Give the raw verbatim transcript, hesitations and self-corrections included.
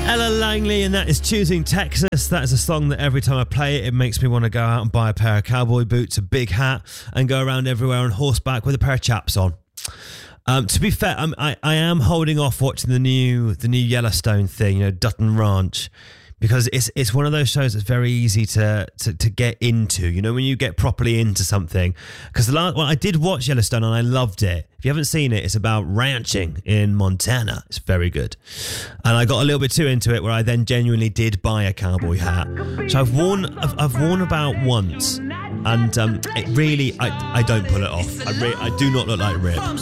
Ella Langley, and that is Choosing Texas. That is a song that every time I play it, it makes me want to go out and buy a pair of cowboy boots, a big hat, and go around everywhere on horseback with a pair of chaps on. Um, to be fair, I'm, I I am holding off watching the new the new Yellowstone thing, you know, Dutton Ranch, because it's it's one of those shows that's very easy to to, to get into. You know, when you get properly into something. Because the last, well, I did watch Yellowstone and I loved it. If you haven't seen it, it's about ranching in Montana. It's very good. And I got a little bit too into it, where I then genuinely did buy a cowboy hat, which I've worn I've, I've worn about once, and um, it really I I don't pull it off. I re- I do not look like Rip.